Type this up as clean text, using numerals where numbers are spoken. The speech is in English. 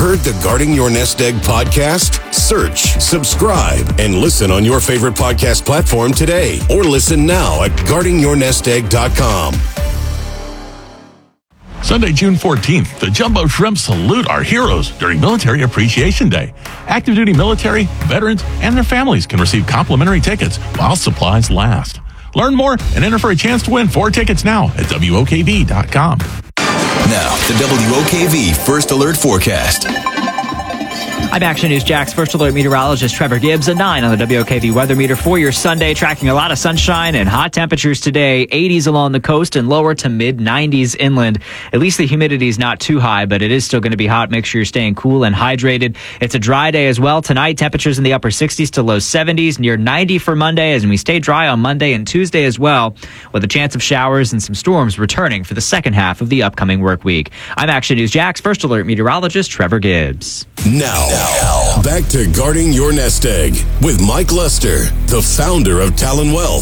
heard the Guarding Your Nest Egg podcast? Search, subscribe, and listen on your favorite podcast platform today. Or listen now at guardingyournestegg.com. Sunday, June 14th, the Jumbo Shrimp salute our heroes during Military Appreciation Day. Active duty military, veterans, and their families can receive complimentary tickets while supplies last. Learn more and enter for a chance to win 4 tickets now at WOKV.com. Now, the WOKV First Alert Forecast. I'm Action News Jack's First Alert meteorologist Trevor Gibbs, a 9 on the WOKV weather meter for your Sunday, tracking a lot of sunshine and hot temperatures today, 80s along the coast and lower to mid-90s inland. At least the humidity is not too high, but it is still going to be hot. Make sure you're staying cool and hydrated. It's a dry day as well. Tonight, temperatures in the upper 60s to low 70s, near 90 for Monday, as we stay dry on Monday and Tuesday as well, with a chance of showers and some storms returning for the second half of the upcoming work week. I'm Action News Jack's First Alert meteorologist Trevor Gibbs. Now, back to Guarding Your Nest Egg with Mike Lester, the founder of Talon Wealth.